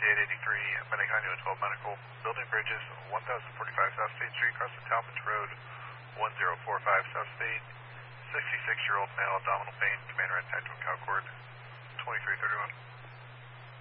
883, Medic 912 Medical, Building Bridges, 1045 South State Street, across the Talmadge Road, 1045 South State, 66-year-old male, abdominal pain, Commander at Tactical Concord, 2331.